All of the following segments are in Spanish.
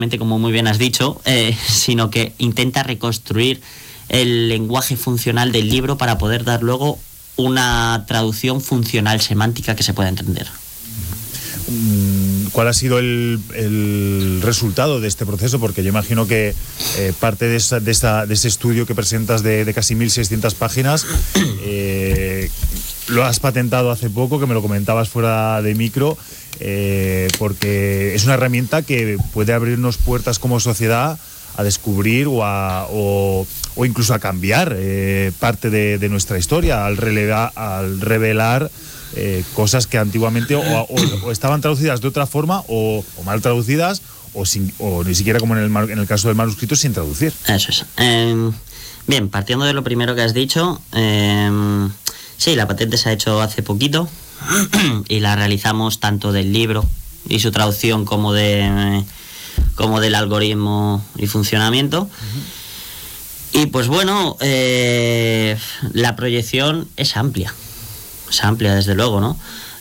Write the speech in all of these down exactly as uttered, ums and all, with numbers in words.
como muy bien has dicho, eh, sino que intenta reconstruir el lenguaje funcional del libro para poder dar luego una traducción funcional semántica que se pueda entender. ¿Cuál ha sido el, el resultado de este proceso? Porque yo imagino que eh, parte de, esa, de, esa, de ese estudio que presentas de, de casi mil seiscientas páginas eh, lo has patentado hace poco, que me lo comentabas fuera de micro, eh, porque es una herramienta que puede abrirnos puertas como sociedad a descubrir o, a, o, o incluso a cambiar eh, parte de, de nuestra historia al, releva, al revelar Eh, cosas que antiguamente o, o, o estaban traducidas de otra forma o, o mal traducidas o, sin, o ni siquiera como en el, en el caso del manuscrito sin traducir. Eso es. Eh, bien, partiendo de lo primero que has dicho, eh, sí, la patente se ha hecho hace poquito y la realizamos tanto del libro y su traducción como de como del algoritmo y funcionamiento. Uh-huh. Y pues bueno, eh, la proyección es amplia. Es amplia, desde luego, ¿no?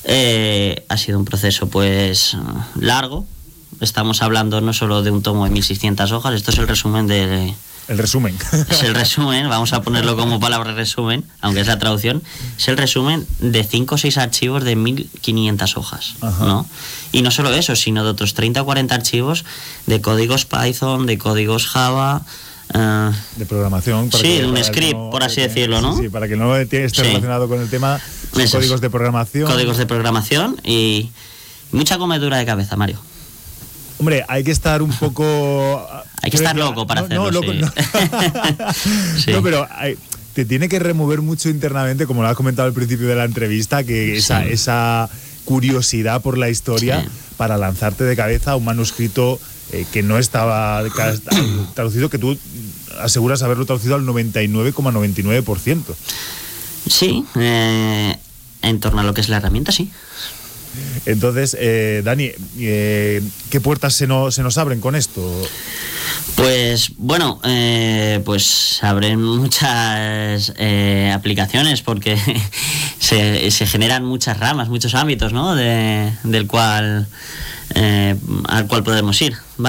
Eh, ha sido un proceso, pues, largo. Estamos hablando no solo de un tomo de mil seiscientas hojas, esto es el resumen de... El resumen. Es el resumen, vamos a ponerlo como palabra resumen, aunque es la traducción. Es el resumen de cinco o seis archivos de mil quinientas hojas, Ajá. ¿no? Y no solo eso, sino de otros treinta o cuarenta archivos de códigos Python, de códigos Java... Uh, de programación para sí, que, de un script, no, por así decirlo, ¿no? Sí, sí, para que no esté sí. relacionado con el tema, son códigos de programación. Códigos de programación y mucha comedura de cabeza, Mario. Hombre, hay que estar un poco... hay que estar loco para no, hacerlo, no, loco, sí. No. sí. no, pero hay, te tiene que remover mucho internamente, como lo has comentado al principio de la entrevista, que esa, sí. esa curiosidad por la historia sí. para lanzarte de cabeza a un manuscrito eh, que no estaba traducido, que tú aseguras haberlo traducido al noventa y nueve coma noventa y nueve por ciento. Sí, eh, en torno a lo que es la herramienta, sí. Entonces, eh, Dani, eh, ¿qué puertas se nos, se nos abren con esto? Pues bueno, eh, pues se abren muchas eh, aplicaciones porque se, se generan muchas ramas, muchos ámbitos, ¿no? De, del cual, eh, al cual podemos ir.